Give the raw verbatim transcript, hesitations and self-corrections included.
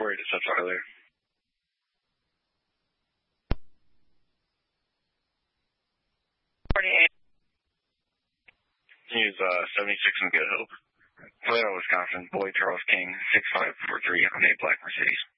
four eight is Tyler. forty-eight. Use uh, seventy-six in Good Hope. Vallejo, Wisconsin. Boy Charles King, six five four three on a Black Mercedes.